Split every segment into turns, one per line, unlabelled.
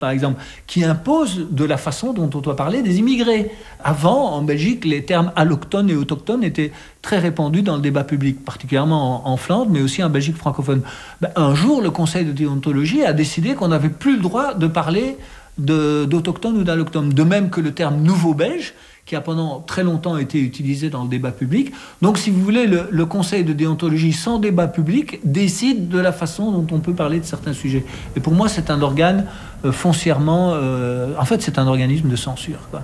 par exemple, qui impose de la façon dont on doit parler des immigrés. Avant, en Belgique, les termes allochtones et autochtones étaient très répandus dans le débat public, particulièrement en Flandre, mais aussi en Belgique francophone. Un jour, le Conseil de déontologie a décidé qu'on n'avait plus le droit de parler d'autochtones ou d'allochtones. De même que le terme nouveau belge, qui a pendant très longtemps été utilisé dans le débat public. Donc, si vous voulez, le Conseil de déontologie, sans débat public, décide de la façon dont on peut parler de certains sujets. Et pour moi, c'est un organe foncièrement... en fait, c'est un organisme de censure, quoi.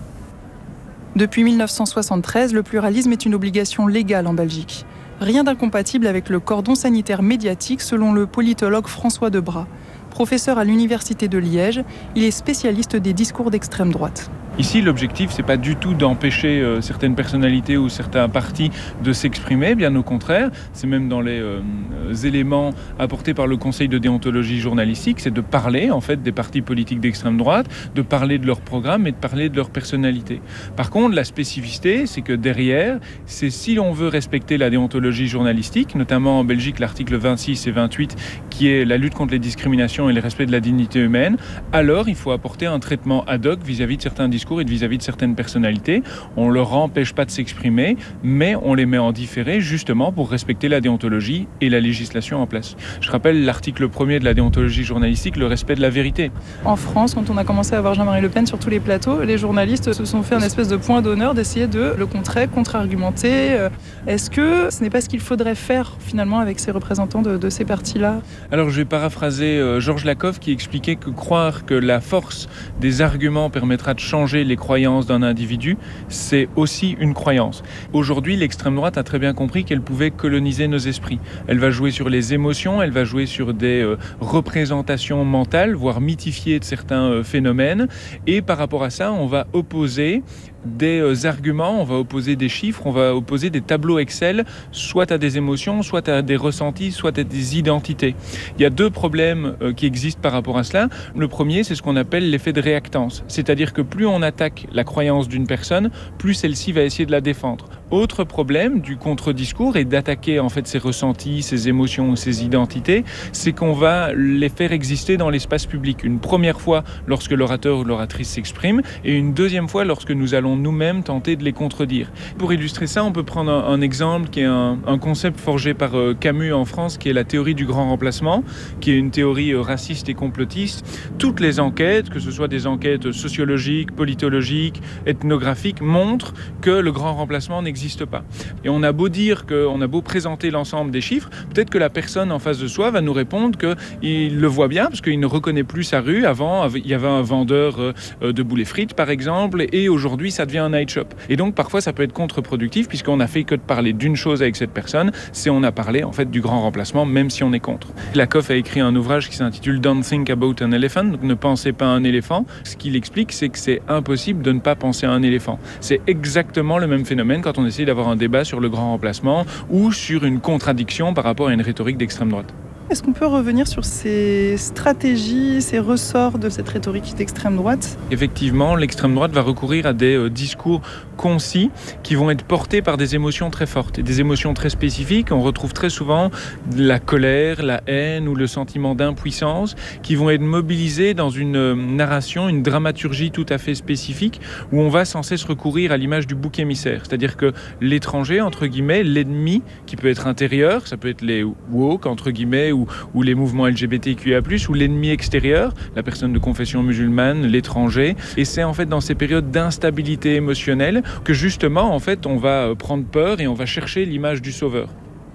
Depuis 1973, le pluralisme est une obligation légale en Belgique. Rien d'incompatible avec le cordon sanitaire médiatique, selon le politologue François Debras. Professeur à l'Université de Liège, il est spécialiste des discours d'extrême droite.
Ici, l'objectif, c'est pas du tout d'empêcher certaines personnalités ou certains partis de s'exprimer, bien au contraire. C'est même dans les éléments apportés par le Conseil de déontologie journalistique, c'est de parler en fait des partis politiques d'extrême droite, de parler de leur programme et de parler de leur personnalité. Par contre, la spécificité, c'est que derrière, c'est si l'on veut respecter la déontologie journalistique, notamment en Belgique, l'article 26 et 28, qui est la lutte contre les discriminations et le respect de la dignité humaine, alors il faut apporter un traitement ad hoc vis-à-vis de certains discours et vis-à-vis de certaines personnalités. On ne leur empêche pas de s'exprimer, mais on les met en différé justement pour respecter la déontologie et la législation en place. Je rappelle l'article 1er de la déontologie journalistique, le respect de la vérité.
En France, quand on a commencé à voir Jean-Marie Le Pen sur tous les plateaux, les journalistes se sont fait un espèce de point d'honneur d'essayer de le contrer, contre-argumenter. Est-ce que ce n'est pas ce qu'il faudrait faire finalement avec ces représentants de ces partis-là ?
Alors je vais paraphraser Georges Lakoff qui expliquait que croire que la force des arguments permettra de changer les croyances d'un individu, c'est aussi une croyance. Aujourd'hui, l'extrême droite a très bien compris qu'elle pouvait coloniser nos esprits. Elle va jouer sur les émotions, elle va jouer sur des représentations mentales, voire mythifiées de certains phénomènes. Et par rapport à ça, on va opposer des arguments, on va opposer des chiffres, on va opposer des tableaux Excel, soit à des émotions, soit à des ressentis, soit à des identités. Il y a deux problèmes qui existent par rapport à cela. Le premier, c'est ce qu'on appelle l'effet de réactance. C'est-à-dire que plus on attaque la croyance d'une personne, plus celle-ci va essayer de la défendre. Autre problème du contre-discours et d'attaquer en fait ses ressentis, ses émotions, ses identités, c'est qu'on va les faire exister dans l'espace public. Une première fois lorsque l'orateur ou l'oratrice s'exprime et une deuxième fois lorsque nous allons nous-mêmes tenter de les contredire. Pour illustrer ça, on peut prendre un exemple qui est un concept forgé par Camus en France, qui est la théorie du grand remplacement, qui est une théorie raciste et complotiste. Toutes les enquêtes, que ce soit des enquêtes sociologiques, politologiques, ethnographiques, montrent que le grand remplacement n'existe pas. Et on a beau dire on a beau présenter l'ensemble des chiffres, peut-être que la personne en face de soi va nous répondre qu'il le voit bien, parce qu'il ne reconnaît plus sa rue. Avant, il y avait un vendeur de boulet frites, par exemple, et aujourd'hui, ça devient un night shop. Et donc, parfois, ça peut être contre-productif, puisqu'on n'a fait que de parler d'une chose avec cette personne, c'est on a parlé, en fait, du grand remplacement, même si on est contre. Lakoff a écrit un ouvrage qui s'intitule « Don't think about an elephant », donc ne pensez pas à un éléphant. Ce qu'il explique, c'est que c'est impossible de ne pas penser à un éléphant. C'est exactement le même phénomène quand on essaie d'avoir un débat sur le grand remplacement ou sur une contradiction par rapport à une rhétorique d'extrême droite.
Est-ce qu'on peut revenir sur ces stratégies, ces ressorts de cette rhétorique d'extrême droite ?
Effectivement, l'extrême droite va recourir à des discours concis qui vont être portés par des émotions très fortes et des émotions très spécifiques. On retrouve très souvent la colère, la haine ou le sentiment d'impuissance qui vont être mobilisés dans une narration, une dramaturgie tout à fait spécifique où on va sans cesse recourir à l'image du bouc émissaire. C'est-à-dire que l'étranger, entre guillemets, l'ennemi qui peut être intérieur, ça peut être les woke, entre guillemets, ou les mouvements LGBTQIA+, ou l'ennemi extérieur, la personne de confession musulmane, l'étranger. Et c'est en fait dans ces périodes d'instabilité émotionnelle que justement, en fait, on va prendre peur et on va chercher l'image du sauveur.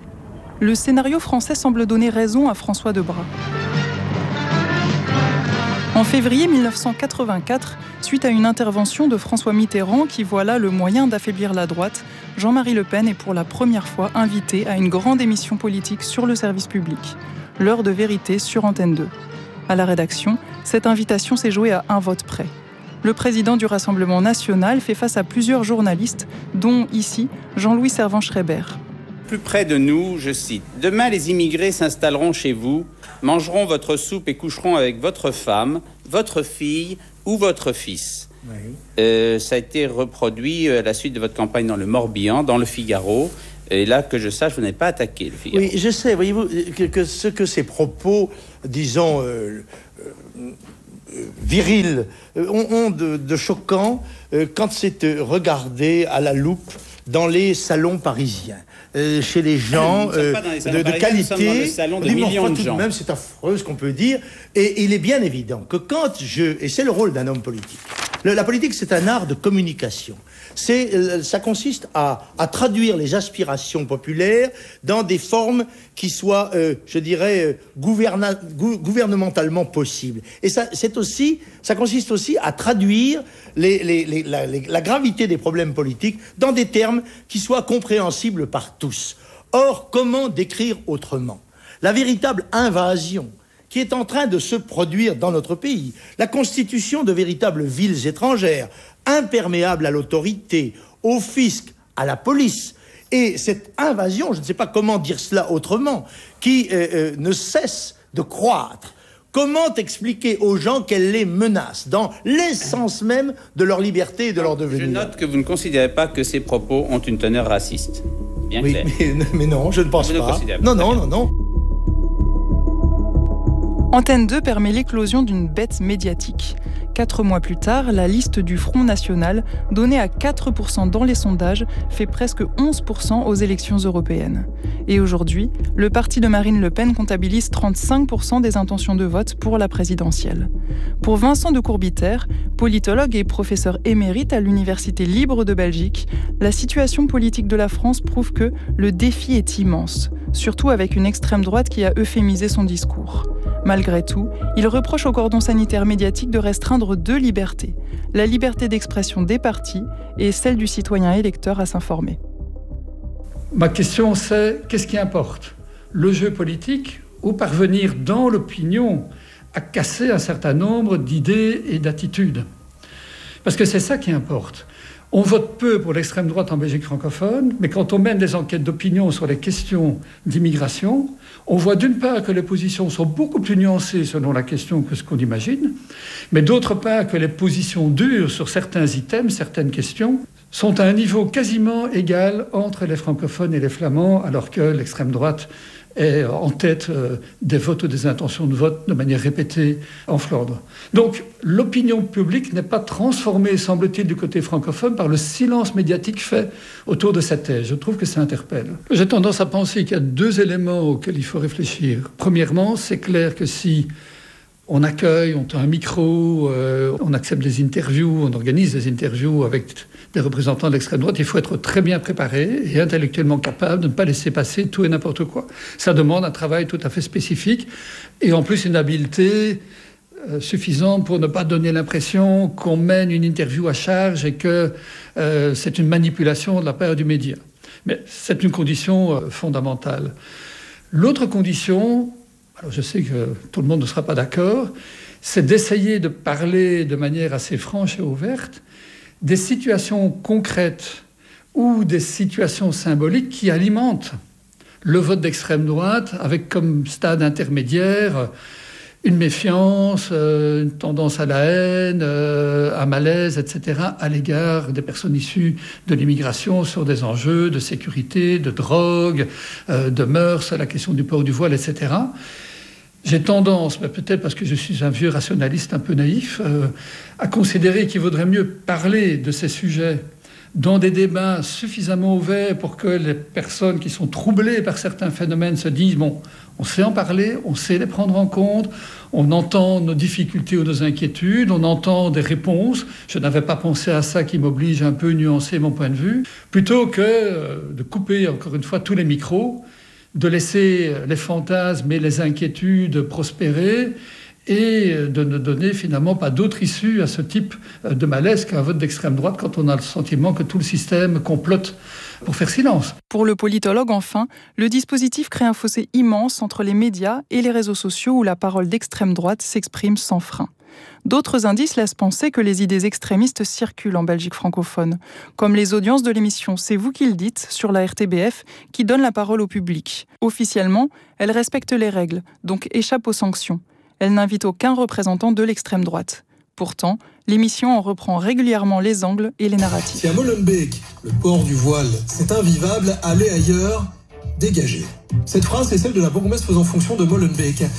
Le scénario français semble donner raison à François Debras. En février 1984, suite à une intervention de François Mitterrand qui voit là le moyen d'affaiblir la droite, Jean-Marie Le Pen est pour la première fois invité à une grande émission politique sur le service public, L'heure de vérité sur Antenne 2. À la rédaction, cette invitation s'est jouée à un vote près. Le président du Rassemblement national fait face à plusieurs journalistes, dont ici Jean-Louis Servan-Schreiber.
Plus près de nous, je cite, « Demain, les immigrés s'installeront chez vous, mangeront votre soupe et coucheront avec votre femme, votre fille ou votre fils. » Oui. Ça a été reproduit à la suite de votre campagne dans le Morbihan, dans le Figaro. Et là, que je sache, vous n'avez pas attaqué le Figaro.
Oui, je sais, voyez-vous, que ces propos, disons, viril, ont de choquant quand c'est regardé à la loupe dans les salons parisiens. Chez les gens de qualité, même c'est affreux ce qu'on peut dire, et il est bien évident que et c'est le rôle d'un homme politique, la politique c'est un art de communication, ça consiste à traduire les aspirations populaires dans des formes qui soient, je dirais, gouvernementalement possibles, et ça consiste aussi à traduire la gravité des problèmes politiques dans des termes qui soient compréhensibles par tous. Or, comment décrire autrement la véritable invasion qui est en train de se produire dans notre pays, la constitution de véritables villes étrangères, imperméables à l'autorité, au fisc, à la police, et cette invasion, je ne sais pas comment dire cela autrement, qui ne cesse de croître. Comment expliquer aux gens qu'elle les menace dans l'essence même de leur liberté et de leur devenir?
Je note que vous ne considérez pas que ces propos ont une teneur raciste. Bien clair.
Mais non, je ne pense pas. Non.
Antenne 2 permet l'éclosion d'une bête médiatique. 4 mois plus tard, la liste du Front National, donnée à 4% dans les sondages, fait presque 11% aux élections européennes. Et aujourd'hui, le parti de Marine Le Pen comptabilise 35% des intentions de vote pour la présidentielle. Pour Vincent de Courbitaire, politologue et professeur émérite à l'Université libre de Belgique, la situation politique de la France prouve que le défi est immense, surtout avec une extrême droite qui a euphémisé son discours. Malgré tout, il reproche au cordon sanitaire médiatique de restreindre 2 libertés, la liberté d'expression des partis et celle du citoyen électeur à s'informer.
Ma question c'est, qu'est-ce qui importe ? Le jeu politique ou parvenir dans l'opinion à casser un certain nombre d'idées et d'attitudes ? Parce que c'est ça qui importe. On vote peu pour l'extrême droite en Belgique francophone, mais quand on mène des enquêtes d'opinion sur les questions d'immigration, on voit d'une part que les positions sont beaucoup plus nuancées selon la question que ce qu'on imagine, mais d'autre part que les positions dures sur certains items, certaines questions, sont à un niveau quasiment égal entre les francophones et les flamands, alors que l'extrême droite est en tête des votes ou des intentions de vote de manière répétée en Flandre. Donc l'opinion publique n'est pas transformée, semble-t-il, du côté francophone par le silence médiatique fait autour de cette thèse. Je trouve que ça interpelle. J'ai tendance à penser qu'il y a 2 éléments auxquels il faut réfléchir. Premièrement, c'est clair que si on accueille, on tend un micro, on accepte des interviews, on organise des interviews avec des représentants de l'extrême droite, il faut être très bien préparé et intellectuellement capable de ne pas laisser passer tout et n'importe quoi. Ça demande un travail tout à fait spécifique et en plus une habileté suffisante pour ne pas donner l'impression qu'on mène une interview à charge et que c'est une manipulation de la part du média. Mais c'est une condition fondamentale. L'autre condition, alors je sais que tout le monde ne sera pas d'accord, c'est d'essayer de parler de manière assez franche et ouverte des situations concrètes ou des situations symboliques qui alimentent le vote d'extrême droite avec comme stade intermédiaire une méfiance, une tendance à la haine, un malaise, etc., à l'égard des personnes issues de l'immigration sur des enjeux de sécurité, de drogue, de mœurs, la question du port du voile, etc. J'ai tendance, mais peut-être parce que je suis un vieux rationaliste un peu naïf, à considérer qu'il vaudrait mieux parler de ces sujets dans des débats suffisamment ouverts pour que les personnes qui sont troublées par certains phénomènes se disent « bon, on sait en parler, on sait les prendre en compte, on entend nos difficultés ou nos inquiétudes, on entend des réponses. Je n'avais pas pensé à ça qui m'oblige un peu à nuancer mon point de vue. » Plutôt que de couper, encore une fois, tous les micros, de laisser les fantasmes et les inquiétudes prospérer et de ne donner finalement pas d'autre issue à ce type de malaise qu'un vote d'extrême droite quand on a le sentiment que tout le système complote pour faire silence.
Pour le politologue, enfin, le dispositif crée un fossé immense entre les médias et les réseaux sociaux où la parole d'extrême droite s'exprime sans frein. D'autres indices laissent penser que les idées extrémistes circulent en Belgique francophone, comme les audiences de l'émission C'est vous qui le dites sur la RTBF qui donne la parole au public. Officiellement, elle respecte les règles, donc échappe aux sanctions. Elle n'invite aucun représentant de l'extrême droite. Pourtant, l'émission en reprend régulièrement les angles et les narratifs.
Si à Molenbeek, le port du voile, c'est invivable, allez ailleurs, dégagez. Cette phrase est celle de la bourgmestre faisant fonction de Molenbeek.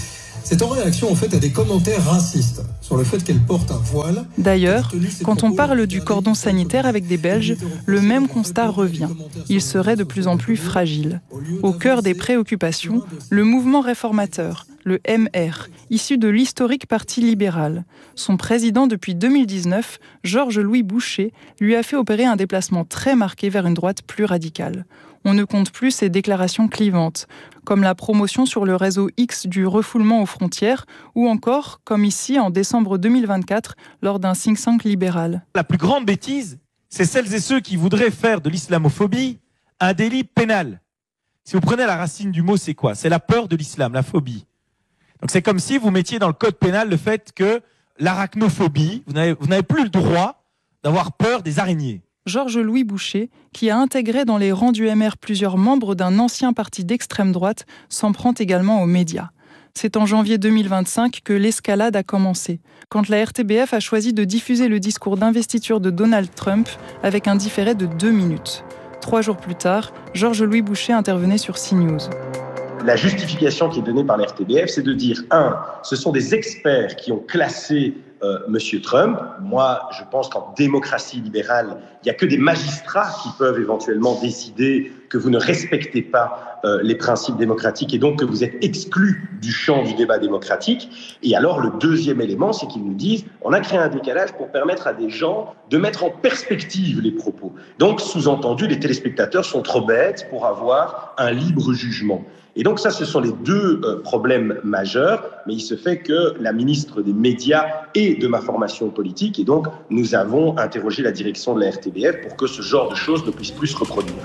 C'est en réaction en fait à des commentaires racistes sur le fait qu'elle porte un voile.
D'ailleurs, quand on parle du cordon sanitaire avec des Belges, le même constat revient. Il serait de plus en plus fragile. Au cœur des préoccupations, le mouvement réformateur, le MR, issu de l'historique Parti libéral. Son président depuis 2019, Georges-Louis Boucher, lui a fait opérer un déplacement très marqué vers une droite plus radicale. On ne compte plus ses déclarations clivantes, comme la promotion sur le réseau X du refoulement aux frontières, ou encore, comme ici en décembre 2024, lors d'un think tank libéral.
La plus grande bêtise, c'est celles et ceux qui voudraient faire de l'islamophobie un délit pénal. Si vous prenez la racine du mot, c'est quoi ? C'est la peur de l'islam, la phobie. Donc c'est comme si vous mettiez dans le code pénal le fait que l'arachnophobie, vous n'avez plus le droit d'avoir peur des araignées.
Georges-Louis Boucher, qui a intégré dans les rangs du MR plusieurs membres d'un ancien parti d'extrême droite, s'en prend également aux médias. C'est en janvier 2025 que l'escalade a commencé, quand la RTBF a choisi de diffuser le discours d'investiture de Donald Trump avec un différé de 2 minutes. 3 jours plus tard, Georges-Louis Boucher intervenait sur CNews.
La justification qui est donnée par la RTBF, c'est de dire, ce sont des experts qui ont classé Monsieur Trump. Moi, je pense qu'en démocratie libérale, il n'y a que des magistrats qui peuvent éventuellement décider que vous ne respectez pas les principes démocratiques et donc que vous êtes exclu du champ du débat démocratique. Et alors, le deuxième élément, c'est qu'ils nous disent, on a créé un décalage pour permettre à des gens de mettre en perspective les propos. Donc, sous-entendu, les téléspectateurs sont trop bêtes pour avoir un libre jugement. Et donc ça, ce sont les deux problèmes majeurs, mais il se fait que la ministre des Médias est de ma formation politique, et donc nous avons interrogé la direction de la RTBF pour que ce genre de choses ne puisse plus se reproduire.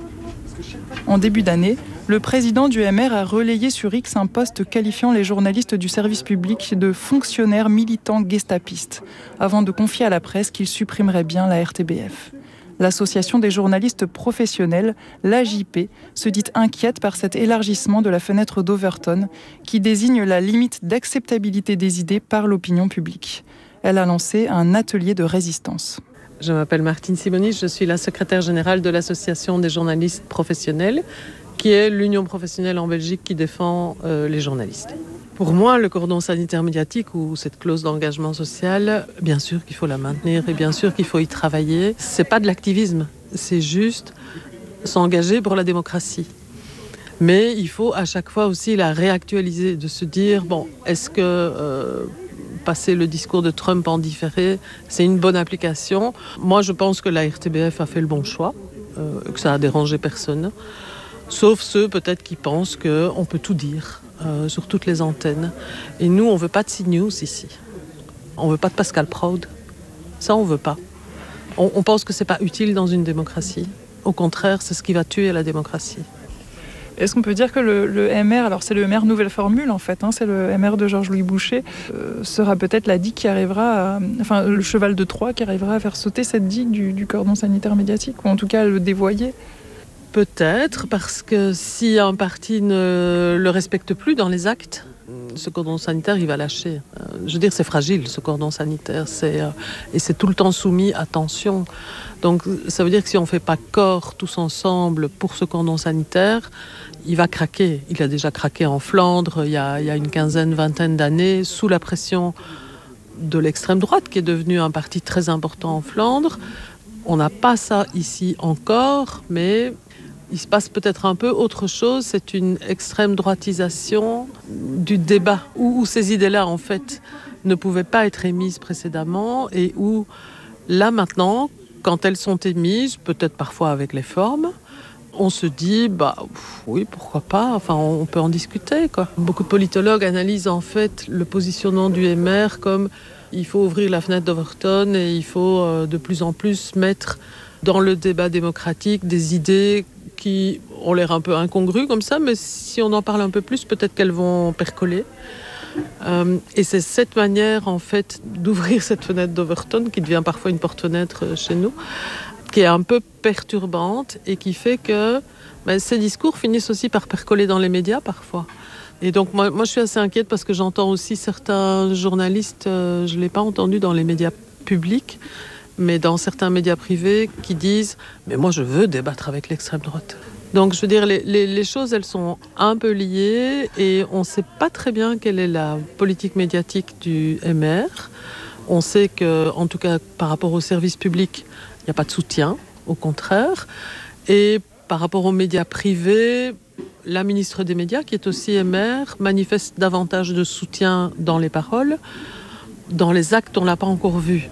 En début d'année, le président du MR a relayé sur X un post qualifiant les journalistes du service public de fonctionnaires militants gestapistes, avant de confier à la presse qu'il supprimerait bien la RTBF. L'association des journalistes professionnels, l'AJP, se dit inquiète par cet élargissement de la fenêtre d'Overton qui désigne la limite d'acceptabilité des idées par l'opinion publique. Elle a lancé un atelier de résistance.
Je m'appelle Martine Simonis, je suis la secrétaire générale de l'Association des journalistes professionnels, qui est l'union professionnelle en Belgique qui défend les journalistes. Pour moi, le cordon sanitaire médiatique ou cette clause d'engagement social, bien sûr qu'il faut la maintenir et bien sûr qu'il faut y travailler. C'est pas de l'activisme, c'est juste s'engager pour la démocratie. Mais il faut à chaque fois aussi la réactualiser, de se dire, bon, est-ce que passer le discours de Trump en différé, c'est une bonne application ? Moi, je pense que la RTBF a fait le bon choix, que ça a dérangé personne, sauf ceux peut-être qui pensent qu'on peut tout dire. Sur toutes les antennes. Et nous, on ne veut pas de CNews ici. On ne veut pas de Pascal Praud. Ça, on ne veut pas. On pense que ce n'est pas utile dans une démocratie. Au contraire, c'est ce qui va tuer la démocratie.
Est-ce qu'on peut dire que le MR, alors c'est le MR nouvelle formule en fait, c'est le MR de Georges-Louis Boucher, sera peut-être la digue qui arrivera, le cheval de Troie qui arrivera à faire sauter cette digue du cordon sanitaire médiatique, ou en tout cas le dévoyer ?
Peut-être, parce que si un parti ne le respecte plus dans les actes, ce cordon sanitaire, il va lâcher. Je veux dire, c'est fragile, ce cordon sanitaire, et c'est tout le temps soumis à tension. Donc, ça veut dire que si on ne fait pas corps tous ensemble pour ce cordon sanitaire, il va craquer. Il a déjà craqué en Flandre il y a une quinzaine, vingtaine d'années, sous la pression de l'extrême droite, qui est devenue un parti très important en Flandre. On n'a pas ça ici encore, mais il se passe peut-être un peu autre chose. C'est une extrême droitisation du débat, où ces idées-là, en fait, ne pouvaient pas être émises précédemment, et où, là, maintenant, quand elles sont émises, peut-être parfois avec les formes, on se dit, oui, pourquoi pas, enfin, on peut en discuter, quoi. Beaucoup de politologues analysent, en fait, le positionnement du MR comme il faut ouvrir la fenêtre d'Overton et il faut de plus en plus mettre dans le débat démocratique des idées qui ont l'air un peu incongrues comme ça, mais si on en parle un peu plus, peut-être qu'elles vont percoler. Et c'est cette manière, en fait, d'ouvrir cette fenêtre d'Overton, qui devient parfois une porte-fenêtre chez nous, qui est un peu perturbante et qui fait que ces discours finissent aussi par percoler dans les médias parfois. Et donc moi je suis assez inquiète parce que j'entends aussi certains journalistes, je ne l'ai pas entendu dans les médias publics, mais dans certains médias privés qui disent « mais moi je veux débattre avec l'extrême droite ». Donc je veux dire, les choses, elles sont un peu liées et on ne sait pas très bien quelle est la politique médiatique du MR. On sait que, en tout cas, par rapport au service public, il n'y a pas de soutien, au contraire. Et par rapport aux médias privés, la ministre des Médias, qui est aussi MR, manifeste davantage de soutien dans les paroles. Dans les actes, on ne l'a pas encore vu.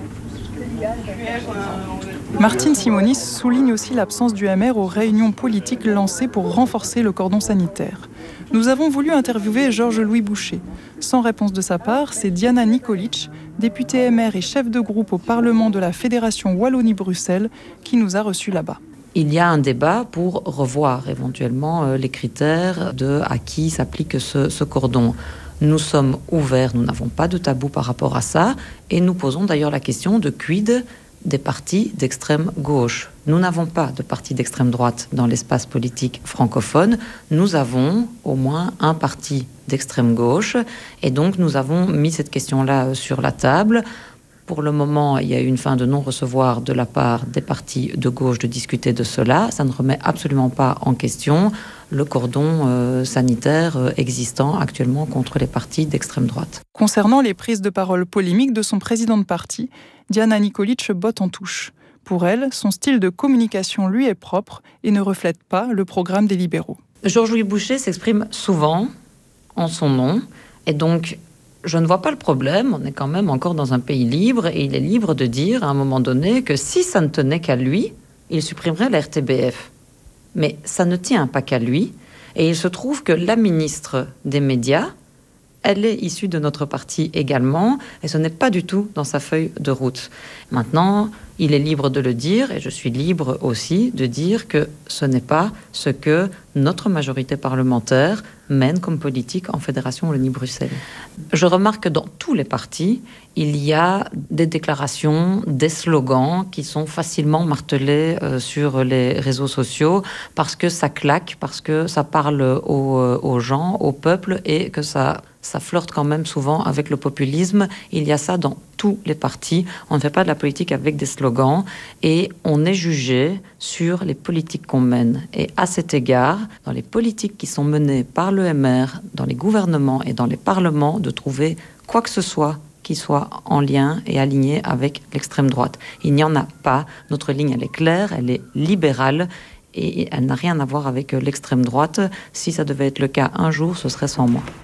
Martine Simonis souligne aussi l'absence du MR aux réunions politiques lancées pour renforcer le cordon sanitaire. Nous avons voulu interviewer Georges-Louis Boucher. Sans réponse de sa part, c'est Diana Nikolic, députée MR et chef de groupe au Parlement de la Fédération Wallonie-Bruxelles, qui nous a reçus là-bas.
Il y a un débat pour revoir éventuellement les critères à qui s'applique ce cordon. Nous sommes ouverts, nous n'avons pas de tabou par rapport à ça, et nous posons d'ailleurs la question de quid des partis d'extrême gauche. Nous n'avons pas de parti d'extrême droite dans l'espace politique francophone. Nous avons au moins un parti d'extrême gauche, et donc nous avons mis cette question-là sur la table. Pour le moment, il y a eu une fin de non-recevoir de la part des partis de gauche de discuter de cela. Ça ne remet absolument pas en question le cordon sanitaire existant actuellement contre les partis d'extrême droite.
Concernant les prises de parole polémiques de son président de parti, Diana Nikolic botte en touche. Pour elle, son style de communication lui est propre et ne reflète pas le programme des libéraux.
Georges-Louis Boucher s'exprime souvent en son nom, et donc je ne vois pas le problème. On est quand même encore dans un pays libre, et il est libre de dire à un moment donné que si ça ne tenait qu'à lui, il supprimerait la RTBF. Mais ça ne tient pas qu'à lui, et il se trouve que la ministre des Médias, elle est issue de notre parti également, et ce n'est pas du tout dans sa feuille de route. Maintenant, il est libre de le dire, et je suis libre aussi de dire que ce n'est pas ce que notre majorité parlementaire mène comme politique en Fédération Wallonie-Bruxelles. Je remarque que dans tous les partis, il y a des déclarations, des slogans qui sont facilement martelés sur les réseaux sociaux parce que ça claque, parce que ça parle aux gens, au peuple, et que ça flirte quand même souvent avec le populisme. Il y a ça dans tous les partis. On ne fait pas de la politique avec des slogans, et on est jugé sur les politiques qu'on mène. Et à cet égard, dans les politiques qui sont menées par le MR, dans les gouvernements et dans les parlements, de trouver quoi que ce soit qui soit en lien et aligné avec l'extrême droite. Il n'y en a pas. Notre ligne, elle est claire, elle est libérale, et elle n'a rien à voir avec l'extrême droite. Si ça devait être le cas un jour, ce serait sans moi.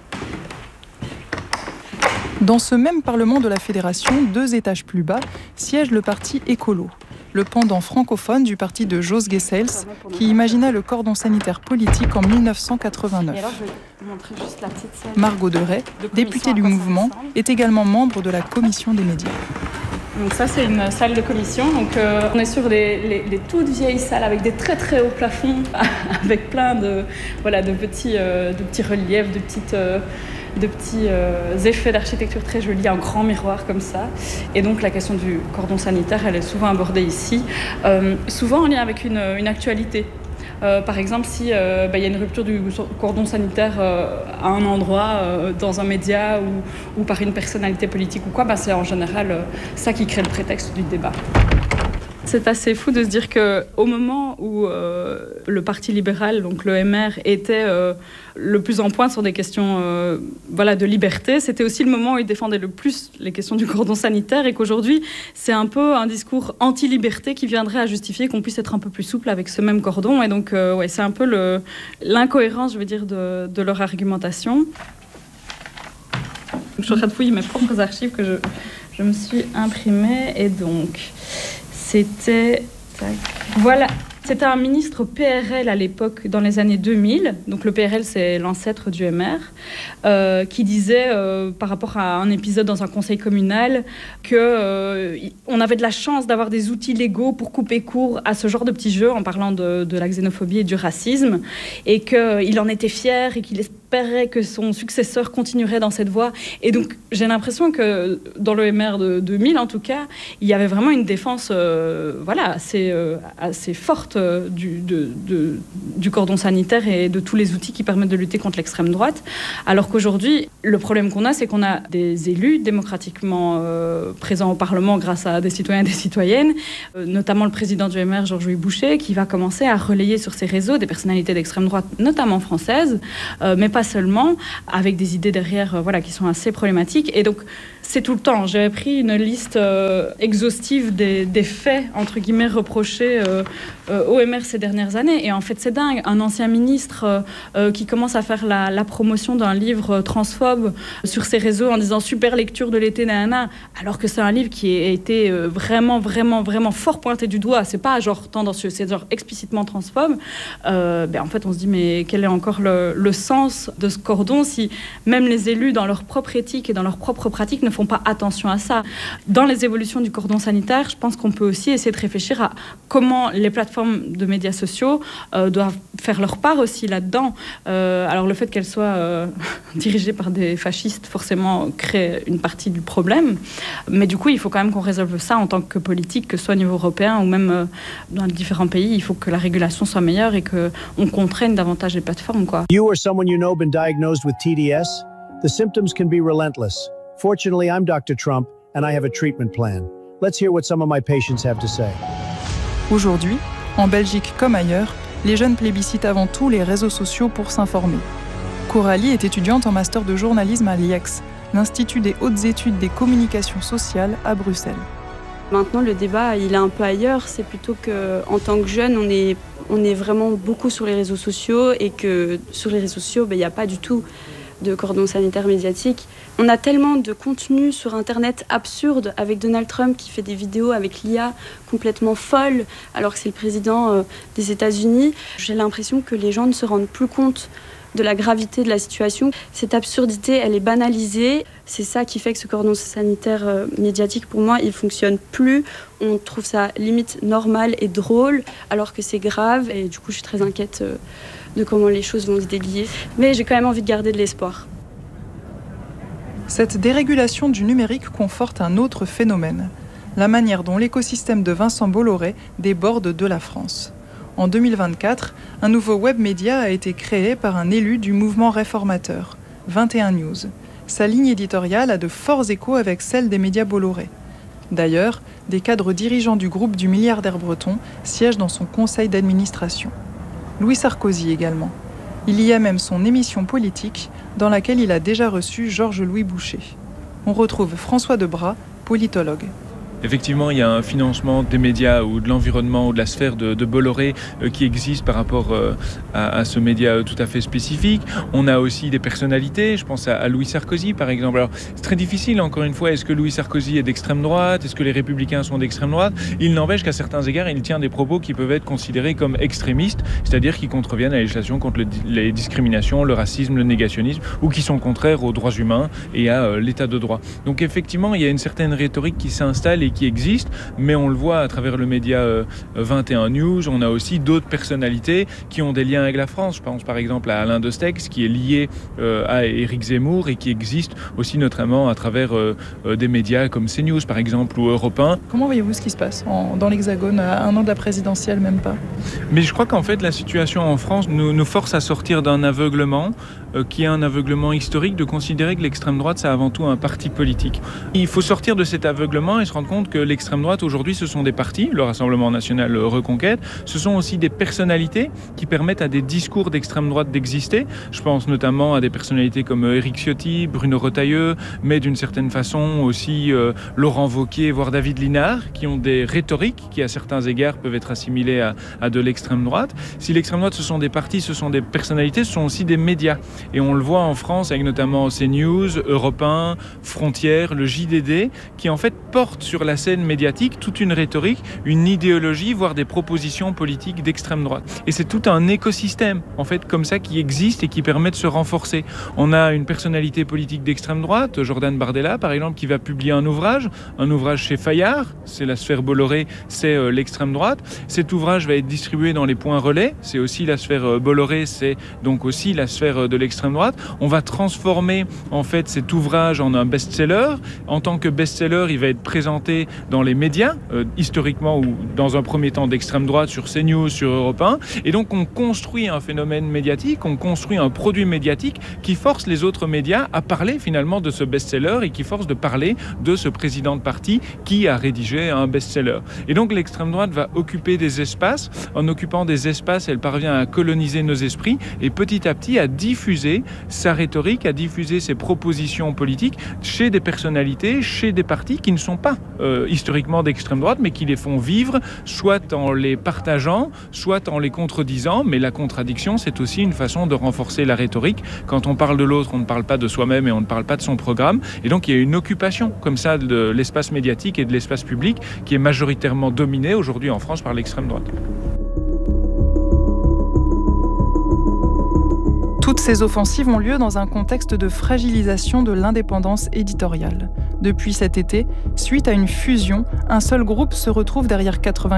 Dans ce même Parlement de la Fédération, 2 étages plus bas, siège le parti écolo, le pendant francophone du parti de Jos Gesells, qui imagina le cordon sanitaire politique en 1989.
Et alors, je vais vous montrer juste la petite salle.
Margot Deray, députée du mouvement, est également membre de la commission des médias.
Donc ça, c'est une salle de commission. Donc on est sur les toutes vieilles salles avec des très très hauts plafonds, avec plein de petits reliefs, de petits effets d'architecture très jolis, un grand miroir comme ça. Et donc la question du cordon sanitaire, elle est souvent abordée ici, souvent en lien avec une actualité. Par exemple, si y a une rupture du cordon sanitaire à un endroit, dans un média ou par une personnalité politique ou quoi, c'est en général ça qui crée le prétexte du débat. C'est assez fou de se dire qu'au moment où le Parti libéral, donc le MR, était le plus en pointe sur des questions de liberté, c'était aussi le moment où il défendait le plus les questions du cordon sanitaire, et qu'aujourd'hui, c'est un peu un discours anti-liberté qui viendrait à justifier qu'on puisse être un peu plus souple avec ce même cordon. Et donc, c'est un peu l'incohérence, je veux dire, de leur argumentation. Je suis en train de fouiller mes propres archives que je me suis imprimées, et donc... C'était un ministre PRL à l'époque, dans les années 2000. Donc le PRL, c'est l'ancêtre du MR, qui disait, par rapport à un épisode dans un conseil communal, qu'on avait de la chance d'avoir des outils légaux pour couper court à ce genre de petits jeux, en parlant de la xénophobie et du racisme, et qu'il en était fier et qu'il espérait que son successeur continuerait dans cette voie. Et donc, j'ai l'impression que dans l'OMR de 2000, en tout cas, il y avait vraiment une défense assez forte du cordon sanitaire et de tous les outils qui permettent de lutter contre l'extrême droite. Alors qu'aujourd'hui, le problème qu'on a, c'est qu'on a des élus démocratiquement présents au Parlement grâce à des citoyens et des citoyennes, notamment le président du MR, Georges-Louis Boucher, qui va commencer à relayer sur ses réseaux des personnalités d'extrême droite, notamment françaises, mais pas seulement, avec des idées derrière qui sont assez problématiques. Et donc, c'est tout le temps. J'avais pris une liste exhaustive des faits, entre guillemets, reprochés au MR ces dernières années. Et en fait, c'est dingue. Un ancien ministre qui commence à faire la promotion d'un livre transphobe sur ses réseaux en disant « super lecture de l'été, nanana », alors que c'est un livre qui a été vraiment, vraiment, vraiment fort pointé du doigt. C'est pas genre tendancieux, c'est genre explicitement transphobe. En fait, on se dit « mais quel est encore le sens de ce cordon si même les élus, dans leur propre éthique et dans leur propre pratique, ne font pas attention à ça ?» Dans les évolutions du cordon sanitaire, je pense qu'on peut aussi essayer de réfléchir à comment les plateformes de médias sociaux doivent faire leur part aussi là-dedans. Alors le fait qu'elles soient dirigées par des fascistes, forcément, crée une partie du problème. Mais du coup, il faut quand même qu'on résolve ça en tant que politique, que ce soit au niveau européen ou même dans les différents pays. Il faut que la régulation soit meilleure et qu'on contraigne davantage les plateformes, quoi.
You or someone you know been diagnosed with TDS? The symptoms can be relentless. Fortunately, I'm Dr. Trump, and I have a treatment plan. Let's hear what some of my patients have to say.
Aujourd'hui, en Belgique comme ailleurs, les jeunes plébiscitent avant tout les réseaux sociaux pour s'informer. Coralie est étudiante en master de journalisme à l'IEX, l'Institut des hautes études des communications sociales à Bruxelles.
Maintenant, le débat, il est un peu ailleurs. C'est plutôt qu'en tant que jeune, on est vraiment beaucoup sur les réseaux sociaux et que sur les réseaux sociaux, il n'y a pas du tout de cordon sanitaire médiatique. On a tellement de contenu sur Internet absurde avec Donald Trump qui fait des vidéos avec l'IA complètement folle alors que c'est le président des États-Unis. J'ai l'impression que les gens ne se rendent plus compte de la gravité de la situation. Cette absurdité, elle est banalisée. C'est ça qui fait que ce cordon sanitaire médiatique, pour moi, il fonctionne plus. On trouve ça limite normal et drôle alors que c'est grave. Et du coup, je suis très inquiète de comment les choses vont se délier. Mais j'ai quand même envie de garder de l'espoir.
Cette dérégulation du numérique conforte un autre phénomène, la manière dont l'écosystème de Vincent Bolloré déborde de la France. En 2024, un nouveau web média a été créé par un élu du mouvement réformateur, 21 News. Sa ligne éditoriale a de forts échos avec celle des médias Bolloré. D'ailleurs, des cadres dirigeants du groupe du milliardaire breton siègent dans son conseil d'administration. Louis Sarkozy également. Il y a même son émission politique dans laquelle il a déjà reçu Georges-Louis Boucher. On retrouve François Debras, politologue.
Effectivement, il y a un financement des médias ou de l'environnement ou de la sphère de Bolloré qui existe par rapport à ce média tout à fait spécifique. On a aussi des personnalités, je pense à Louis Sarkozy par exemple. Alors, c'est très difficile, encore une fois, est-ce que Louis Sarkozy est d'extrême droite? Est-ce que les Républicains sont d'extrême droite? Il n'empêche qu'à certains égards, il tient des propos qui peuvent être considérés comme extrémistes, c'est-à-dire qui contreviennent à la législation contre les discriminations, le racisme, le négationnisme, ou qui sont contraires aux droits humains et à l'état de droit. Donc effectivement, il y a une certaine rhétorique qui s'installe et qui existe, mais on le voit à travers le média 21 News. On a aussi d'autres personnalités qui ont des liens avec la France. Je pense par exemple à Alain Destex qui est lié à Éric Zemmour et qui existe aussi notamment à travers des médias comme CNews par exemple ou Europe 1.
Comment voyez-vous ce qui se passe dans l'Hexagone à un an de la présidentielle, même pas?
Mais je crois qu'en fait la situation en France nous force à sortir d'un aveuglement qui est un aveuglement historique de considérer que l'extrême droite c'est avant tout un parti politique. Il faut sortir de cet aveuglement et se rendre compte que l'extrême droite aujourd'hui ce sont des partis, le Rassemblement National Reconquête, ce sont aussi des personnalités qui permettent à des discours d'extrême droite d'exister. Je pense notamment à des personnalités comme Éric Ciotti, Bruno Retailleau, mais d'une certaine façon aussi Laurent Wauquiez, voire David Linard, qui ont des rhétoriques qui à certains égards peuvent être assimilées à de l'extrême droite. Si l'extrême droite ce sont des partis, ce sont des personnalités, ce sont aussi des médias. Et on le voit en France avec notamment CNews, Europe 1, Frontières, le JDD, qui en fait portent sur la scène médiatique toute une rhétorique, une idéologie, voire des propositions politiques d'extrême droite. Et c'est tout un écosystème, en fait, comme ça, qui existe et qui permet de se renforcer. On a une personnalité politique d'extrême droite, Jordan Bardella, par exemple, qui va publier un ouvrage chez Fayard, c'est la sphère Bolloré, c'est l'extrême droite. Cet ouvrage va être distribué dans les points relais, c'est aussi la sphère Bolloré, c'est donc aussi la sphère de l'extrême droite. On va transformer, en fait, cet ouvrage en un best-seller. En tant que best-seller, il va être présenté dans les médias, historiquement ou dans un premier temps d'extrême droite, sur CNews, sur Europe 1. Et donc, on construit un phénomène médiatique, on construit un produit médiatique qui force les autres médias à parler finalement de ce best-seller et qui force de parler de ce président de parti qui a rédigé un best-seller. Et donc, l'extrême droite va occuper des espaces. En occupant des espaces, elle parvient à coloniser nos esprits et petit à petit à diffuser sa rhétorique, à diffuser ses propositions politiques chez des personnalités, chez des partis qui ne sont pas historiquement d'extrême droite, mais qui les font vivre, soit en les partageant, soit en les contredisant. Mais la contradiction, c'est aussi une façon de renforcer la rhétorique. Quand on parle de l'autre, on ne parle pas de soi-même et on ne parle pas de son programme. Et donc, il y a une occupation comme ça de l'espace médiatique et de l'espace public qui est majoritairement dominé aujourd'hui en France par l'extrême droite.
Toutes ces offensives ont lieu dans un contexte de fragilisation de l'indépendance éditoriale. Depuis cet été, suite à une fusion, un seul groupe se retrouve derrière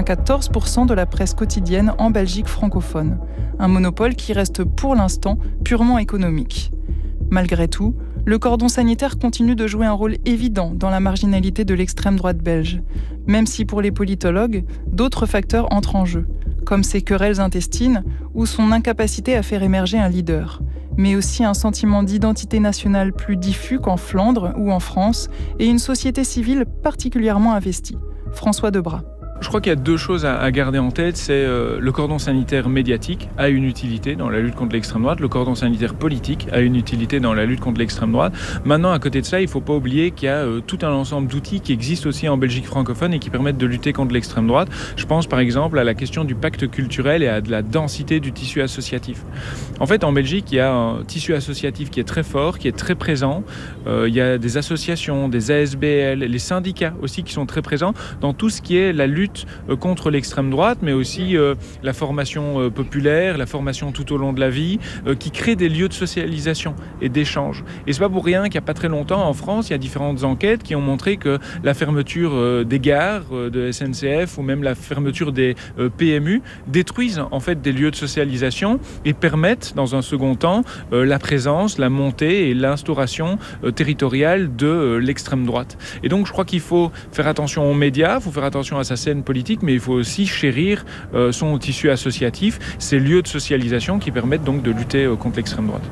94% de la presse quotidienne en Belgique francophone. Un monopole qui reste pour l'instant purement économique. Malgré tout, le cordon sanitaire continue de jouer un rôle évident dans la marginalité de l'extrême droite belge, même si pour les politologues, d'autres facteurs entrent en jeu, comme ses querelles intestines ou son incapacité à faire émerger un leader, mais aussi un sentiment d'identité nationale plus diffus qu'en Flandre ou en France et une société civile particulièrement investie. François Debras.
Je crois qu'il y a deux choses à garder en tête. C'est le cordon sanitaire médiatique a une utilité dans la lutte contre l'extrême droite. Le cordon sanitaire politique a une utilité dans la lutte contre l'extrême droite. Maintenant, à côté de ça, il ne faut pas oublier qu'il y a tout un ensemble d'outils qui existent aussi en Belgique francophone et qui permettent de lutter contre l'extrême droite. Je pense par exemple à la question du pacte culturel et à de la densité du tissu associatif. En fait, en Belgique, il y a un tissu associatif qui est très fort, qui est très présent. Il y a des associations, des ASBL, les syndicats aussi qui sont très présents dans tout ce qui est la lutte contre l'extrême droite, mais aussi la formation populaire, la formation tout au long de la vie, qui crée des lieux de socialisation et d'échange. Et c'est pas pour rien qu'il n'y a pas très longtemps en France, il y a différentes enquêtes qui ont montré que la fermeture des gares de SNCF ou même la fermeture des PMU détruisent en fait des lieux de socialisation et permettent dans un second temps la présence, la montée et l'instauration territoriale de l'extrême droite. Et donc je crois qu'il faut faire attention aux médias, il faut faire attention à sa scène politique, mais il faut aussi chérir son tissu associatif, ces lieux de socialisation qui permettent donc de lutter contre l'extrême droite.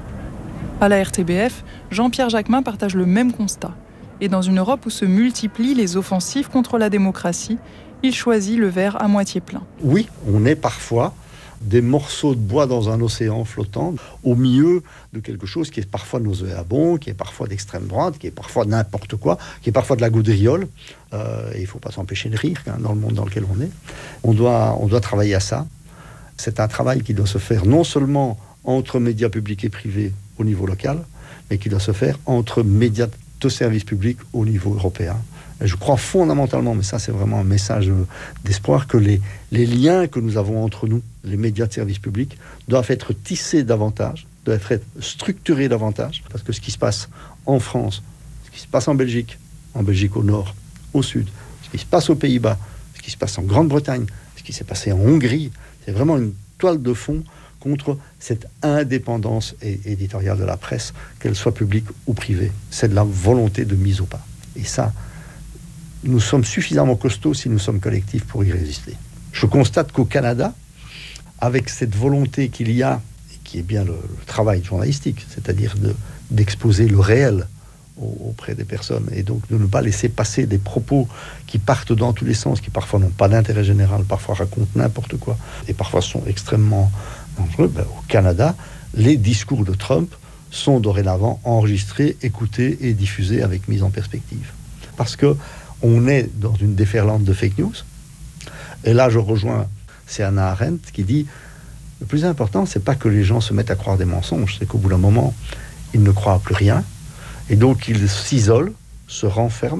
À la RTBF, Jean-Pierre Jacquemin partage le même constat. Et dans une Europe où se multiplient les offensives contre la démocratie, il choisit le verre à moitié plein.
Oui, on est parfois des morceaux de bois dans un océan flottant, au milieu de quelque chose qui est parfois nauséabond, qui est parfois d'extrême droite, qui est parfois n'importe quoi, qui est parfois de la gaudriole. Et il ne faut pas s'empêcher de rire dans le monde dans lequel on est. On doit travailler à ça. C'est un travail qui doit se faire non seulement entre médias publics et privés au niveau local, mais qui doit se faire entre médias de service public au niveau européen. Et je crois fondamentalement, mais ça c'est vraiment un message d'espoir, que les liens que nous avons entre nous, les médias de service public, doivent être tissés davantage, doivent être structurés davantage, parce que ce qui se passe en France, ce qui se passe en Belgique au nord, au sud, ce qui se passe aux Pays-Bas, ce qui se passe en Grande-Bretagne, ce qui s'est passé en Hongrie, c'est vraiment une toile de fond contre cette indépendance éditoriale de la presse, qu'elle soit publique ou privée. C'est de la volonté de mise au pas. Et ça, nous sommes suffisamment costauds si nous sommes collectifs pour y résister. Je constate qu'au Canada, avec cette volonté qu'il y a, et qui est bien le travail journalistique, c'est-à-dire d'exposer le réel auprès des personnes, et donc de ne pas laisser passer des propos qui partent dans tous les sens, qui parfois n'ont pas d'intérêt général, parfois racontent n'importe quoi, et parfois sont extrêmement dangereux. Au Canada, les discours de Trump sont dorénavant enregistrés, écoutés et diffusés avec mise en perspective. Parce que on est dans une déferlante de fake news. Et là, je rejoins Hannah Arendt qui dit le plus important, c'est pas que les gens se mettent à croire des mensonges, c'est qu'au bout d'un moment, ils ne croient plus rien. Et donc, ils s'isolent, se renferment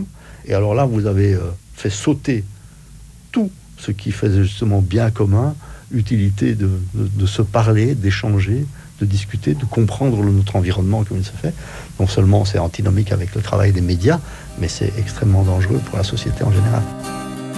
Et alors là, vous avez fait sauter tout ce qui faisait justement bien commun, utilité de se parler, d'échanger, de discuter, de comprendre notre environnement comme il se fait. Non seulement c'est antinomique avec le travail des médias, mais c'est extrêmement dangereux pour la société en général.